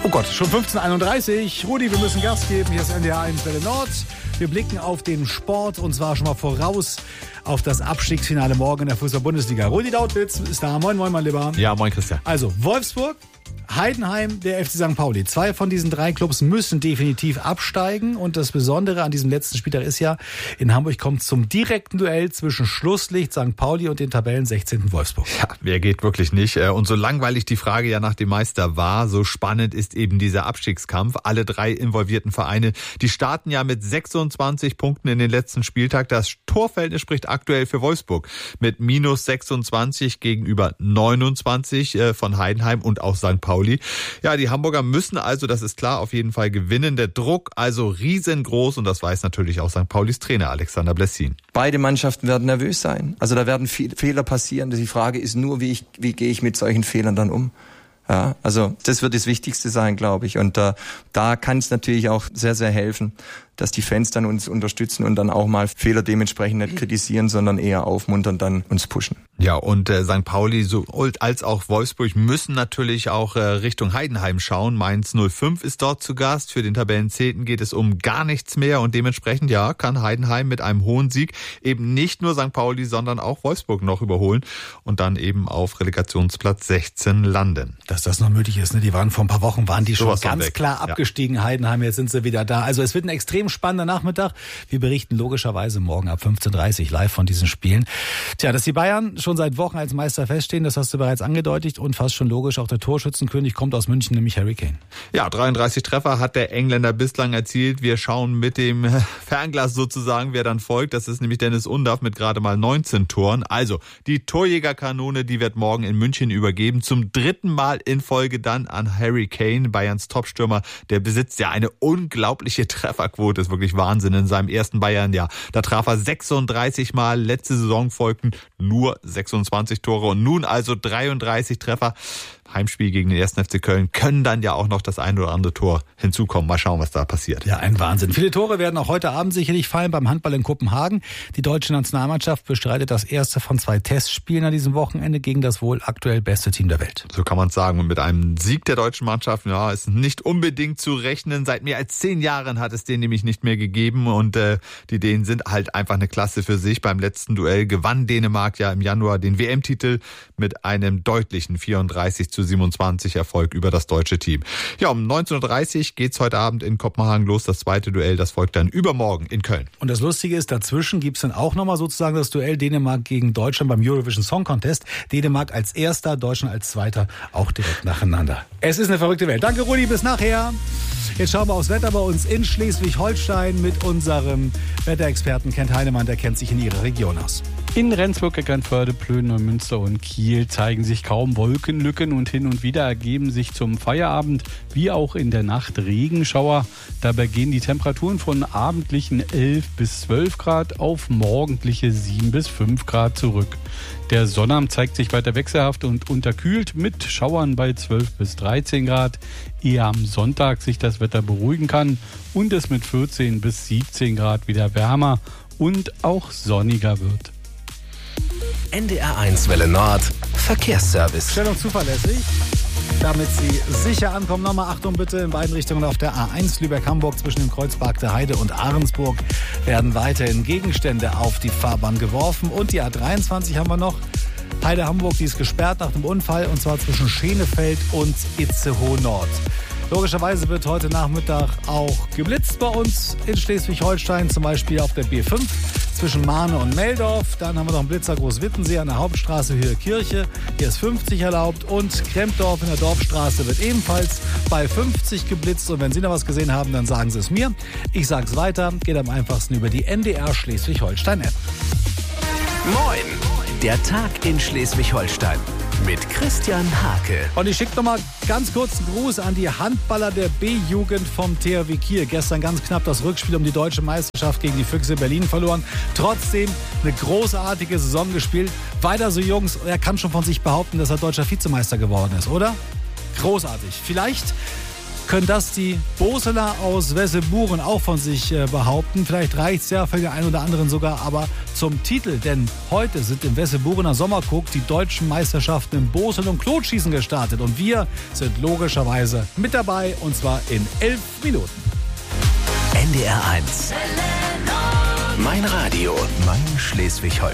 Oh Gott, schon 15:31 Uhr. Rudi, wir müssen Gas geben. Hier ist NDR 1 Welle Nord. Wir blicken auf den Sport und zwar schon mal voraus auf das Abstiegsfinale morgen in der Fußball-Bundesliga. Rudi Dautwitz ist da. Moin, moin, mein Lieber. Ja, moin, Christian. Also, Wolfsburg, Heidenheim, der FC St. Pauli. 2 von diesen 3 Clubs müssen definitiv absteigen. Und das Besondere an diesem letzten Spieltag ist ja, in Hamburg kommt zum direkten Duell zwischen Schlusslicht St. Pauli und den Tabellen 16. Wolfsburg. Ja, wer geht wirklich nicht. Und so langweilig die Frage ja nach dem Meister war, so spannend ist eben dieser Abstiegskampf. Alle 3 involvierten Vereine, die starten ja mit 26 Punkten in den letzten Spieltag. Das Torverhältnis spricht aktuell für Wolfsburg mit minus 26 gegenüber 29 von Heidenheim und auch St. Pauli. Ja, die Hamburger müssen also, das ist klar, auf jeden Fall gewinnen. Der Druck also riesengroß und das weiß natürlich auch St. Paulis Trainer Alexander Blessin. Beide Mannschaften werden nervös sein. Also da werden Fehler passieren. Die Frage ist nur, wie gehe ich mit solchen Fehlern dann um? Ja, also das wird das Wichtigste sein, glaube ich. Und da kann es natürlich auch sehr, sehr helfen, dass die Fans dann uns unterstützen und dann auch mal Fehler dementsprechend nicht kritisieren, sondern eher aufmuntern, dann uns pushen. Ja, und St. Pauli so als auch Wolfsburg müssen natürlich auch Richtung Heidenheim schauen. Mainz 05 ist dort zu Gast. Für den Tabellenzehnten geht es um gar nichts mehr und dementsprechend ja kann Heidenheim mit einem hohen Sieg eben nicht nur St. Pauli, sondern auch Wolfsburg noch überholen und dann eben auf Relegationsplatz 16 landen. Dass das noch möglich ist, ne? Die waren vor ein paar Wochen, waren die schon Sowas ganz klar abgestiegen, Heidenheim, jetzt sind sie wieder da. Also es wird ein extrem spannender Nachmittag. Wir berichten logischerweise morgen ab 15:30 Uhr live von diesen Spielen. Tja, dass die Bayern schon seit Wochen als Meister feststehen, das hast du bereits angedeutet und fast schon logisch, auch der Torschützenkönig kommt aus München, nämlich Harry Kane. Ja, 33 Treffer hat der Engländer bislang erzielt. Wir schauen mit dem Fernglas sozusagen, wer dann folgt. Das ist nämlich Dennis Undaff mit gerade mal 19 Toren. Also, die Torjägerkanone, die wird morgen in München übergeben. Zum 3. Mal in Folge dann an Harry Kane, Bayerns Topstürmer. Der besitzt ja eine unglaubliche Trefferquote. Ist wirklich Wahnsinn in seinem ersten Bayern-Jahr. Da traf er 36 Mal. Letzte Saison folgten nur 26 Tore und nun also 33 Treffer. Heimspiel gegen den 1. FC Köln können dann ja auch noch das ein oder andere Tor hinzukommen. Mal schauen, was da passiert. Ja, ein Wahnsinn. Viele Tore werden auch heute Abend sicherlich fallen beim Handball in Kopenhagen. Die deutsche Nationalmannschaft bestreitet das erste von 2 Testspielen an diesem Wochenende gegen das wohl aktuell beste Team der Welt. So kann man es sagen. Und mit einem Sieg der deutschen Mannschaft, ja, ist nicht unbedingt zu rechnen. Seit mehr als 10 Jahren hat es den nämlich nicht mehr gegeben. Und die Dänen sind halt einfach eine Klasse für sich. Beim letzten Duell gewann Dänemark ja im Januar den WM-Titel mit einem deutlichen 34:27 Erfolg über das deutsche Team. Ja, um 19:30 Uhr geht's heute Abend in Kopenhagen los. Das zweite Duell, das folgt dann übermorgen in Köln. Und das Lustige ist, dazwischen gibt's dann auch nochmal sozusagen das Duell Dänemark gegen Deutschland beim Eurovision Song Contest. Dänemark als Erster, Deutschland als Zweiter, auch direkt nacheinander. Es ist eine verrückte Welt. Danke, Rudi, bis nachher. Jetzt schauen wir aufs Wetter bei uns in Schleswig-Holstein mit unserem Wetterexperten Kent Heinemann, der kennt sich in ihrer Region aus. In Rendsburg, Eckernförde, Plön, Neumünster und Kiel zeigen sich kaum Wolkenlücken und hin und wieder ergeben sich zum Feierabend wie auch in der Nacht Regenschauer. Dabei gehen die Temperaturen von abendlichen 11 bis 12 Grad auf morgendliche 7 bis 5 Grad zurück. Der Sonnabend zeigt sich weiter wechselhaft und unterkühlt mit Schauern bei 12 bis 13 Grad. Ehe am Sonntag sich das Wetter beruhigen kann und es mit 14 bis 17 Grad wieder wärmer und auch sonniger wird. NDR 1 Welle Nord Verkehrsservice. Stellung zuverlässig, damit Sie sicher ankommen. Nochmal Achtung bitte, in beiden Richtungen auf der A1 Lübeck-Hamburg zwischen dem Kreuzberg der Heide und Ahrensburg werden weiterhin Gegenstände auf die Fahrbahn geworfen. Und die A23 haben wir noch. Heide-Hamburg, die ist gesperrt nach dem Unfall und zwar zwischen Schenefeld und Itzehoe Nord. Logischerweise wird heute Nachmittag auch geblitzt bei uns in Schleswig-Holstein, zum Beispiel auf der B5 zwischen Mahne und Meldorf. Dann haben wir noch einen Blitzer Großwittensee an der Hauptstraße Höhe Kirche. Hier ist 50 erlaubt und Krempdorf in der Dorfstraße wird ebenfalls bei 50 geblitzt. Und wenn Sie noch was gesehen haben, dann sagen Sie es mir. Ich sage es weiter, geht am einfachsten über die NDR Schleswig-Holstein-App. Moin, der Tag in Schleswig-Holstein. Mit Christian Hake. Und ich schicke nochmal ganz kurz einen Gruß an die Handballer der B-Jugend vom THW Kiel. Gestern ganz knapp das Rückspiel um die deutsche Meisterschaft gegen die Füchse Berlin verloren. Trotzdem eine großartige Saison gespielt. Weiter so, Jungs. Er kann schon von sich behaupten, dass er deutscher Vizemeister geworden ist, oder? Großartig. Vielleicht Können das die Boseler aus Wesseburen auch von sich behaupten? Vielleicht reicht es ja für den einen oder anderen sogar aber zum Titel. Denn heute sind im Wesseburener Sommerguck die deutschen Meisterschaften im Bosel- und Klotschießen gestartet. Und wir sind logischerweise mit dabei, und zwar in 11 Minuten. NDR 1. Mein Radio, mein Schleswig-Holstein.